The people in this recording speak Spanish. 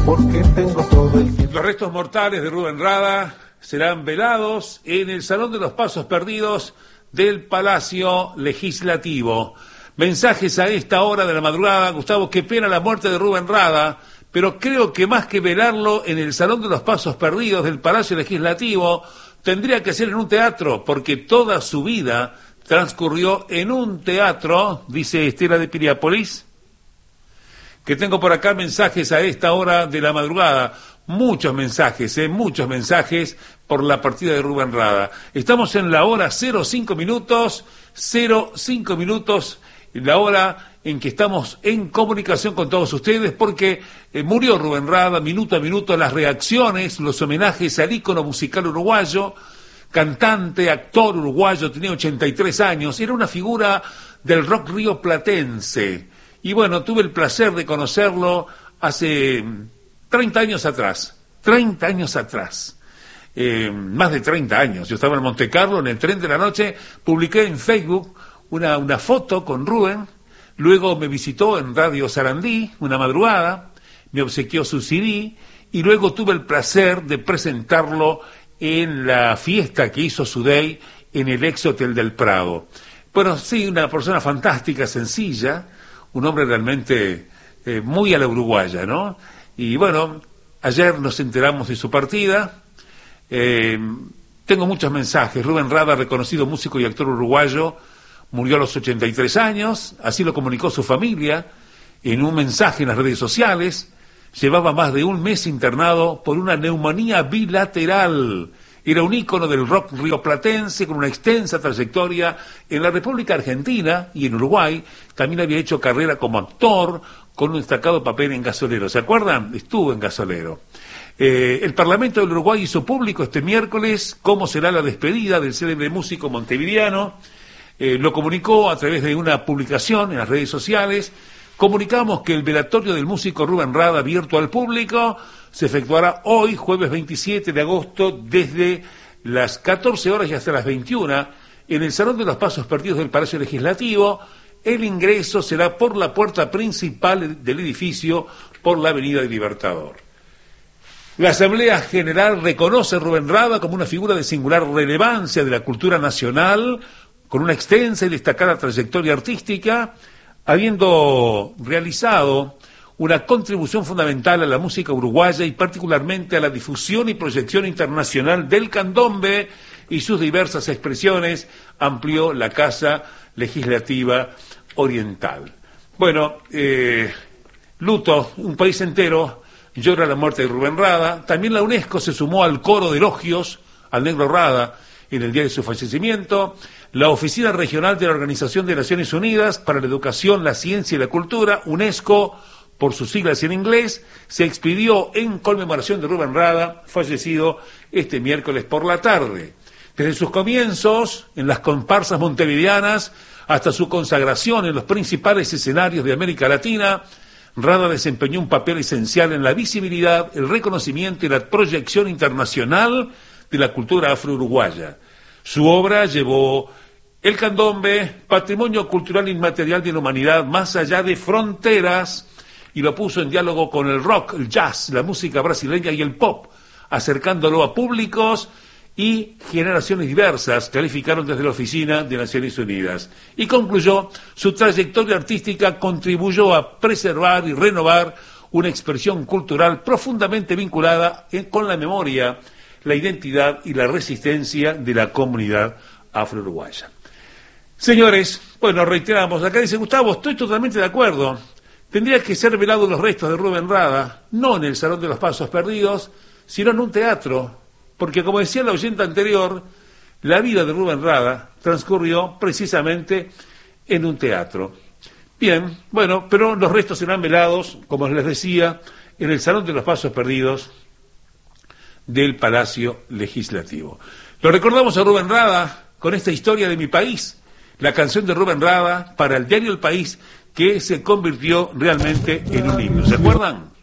porque tengo todo el tiempo. Los restos mortales de Rubén Rada serán velados en el Salón de los Pasos Perdidos del Palacio Legislativo. Mensajes a esta hora de la madrugada. Gustavo, qué pena la muerte de Rubén Rada, pero creo que más que velarlo en el Salón de los Pasos Perdidos del Palacio Legislativo, tendría que ser en un teatro, porque toda su vida transcurrió en un teatro, dice Estela de Piriápolis, que tengo por acá mensajes a esta hora de la madrugada. Muchos mensajes por la partida de Rubén Rada. Estamos en la hora 05 minutos, la hora en que estamos en comunicación con todos ustedes, porque murió Rubén Rada, minuto a minuto, las reacciones, los homenajes al ícono musical uruguayo, cantante, actor uruguayo, tenía 83 años, era una figura del rock rioplatense. Y bueno, tuve el placer de conocerlo hace 30 años atrás, más de 30 años. Yo estaba en Montecarlo, en el tren de la noche, publiqué en Facebook una foto con Rubén, luego me visitó en Radio Sarandí una madrugada, me obsequió su CD, y luego tuve el placer de presentarlo en la fiesta que hizo Sudey en el ex Hotel del Prado. Bueno, sí, una persona fantástica, sencilla, un hombre realmente muy a la uruguaya, ¿no? Y bueno, ayer nos enteramos de su partida. Tengo muchos mensajes. Rubén Rada, reconocido músico y actor uruguayo, murió a los 83 años, así lo comunicó su familia en un mensaje en las redes sociales. Llevaba más de un mes internado por una neumonía bilateral. Era un ícono del rock rioplatense con una extensa trayectoria en la República Argentina y en Uruguay. También había hecho carrera como actor con un destacado papel en Gasolero. ¿Se acuerdan? Estuvo en Gasolero. El Parlamento del Uruguay hizo público este miércoles cómo será la despedida del célebre músico montevideano. Lo comunicó a través de una publicación en las redes sociales. Comunicamos que el velatorio del músico Rubén Rada, abierto al público, se efectuará hoy, jueves 27 de agosto, desde las 14 horas y hasta las 21, en el Salón de los Pasos Perdidos del Palacio Legislativo. El ingreso será por la puerta principal del edificio, por la Avenida del Libertador. La Asamblea General reconoce a Rubén Rada como una figura de singular relevancia de la cultura nacional, con una extensa y destacada trayectoria artística, habiendo realizado una contribución fundamental a la música uruguaya y particularmente a la difusión y proyección internacional del candombe y sus diversas expresiones, amplió la Casa Legislativa Oriental. Bueno, luto, un país entero llora la muerte de Rubén Rada. También la UNESCO se sumó al coro de elogios al negro Rada en el día de su fallecimiento. La Oficina Regional de la Organización de Naciones Unidas para la Educación, la Ciencia y la Cultura, UNESCO, por sus siglas en inglés, se expidió en conmemoración de Rubén Rada, fallecido este miércoles por la tarde. Desde sus comienzos en las comparsas montevideanas hasta su consagración en los principales escenarios de América Latina, Rada desempeñó un papel esencial en la visibilidad, el reconocimiento y la proyección internacional de la cultura afro-uruguaya. Su obra llevó el candombe, patrimonio cultural inmaterial de la humanidad, más allá de fronteras, y lo puso en diálogo con el rock, el jazz, la música brasileña y el pop, acercándolo a públicos y generaciones diversas, calificaron desde la Oficina de Naciones Unidas. Y concluyó, su trayectoria artística contribuyó a preservar y renovar una expresión cultural profundamente vinculada con la memoria, la identidad y la resistencia de la comunidad afro-uruguaya. Señores, bueno, reiteramos, acá dice Gustavo, estoy totalmente de acuerdo. Tendría que ser velados los restos de Rubén Rada, no en el Salón de los Pasos Perdidos, sino en un teatro, porque como decía la oyente anterior, la vida de Rubén Rada transcurrió precisamente en un teatro. Bien, bueno, pero los restos serán velados, como les decía, en el Salón de los Pasos Perdidos del Palacio Legislativo. Lo recordamos a Rubén Rada con esta historia de mi país, la canción de Rubén Rada para el diario El País, que se convirtió realmente en un himno. ¿Se acuerdan?